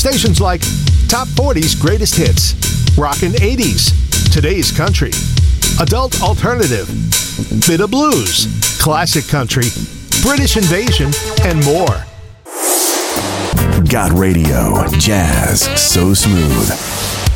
Stations like Top 40's Greatest Hits, Rockin' 80s, Today's Country, Adult Alternative, Bit of Blues, Classic Country, British Invasion, and more. Got radio, jazz, so smooth.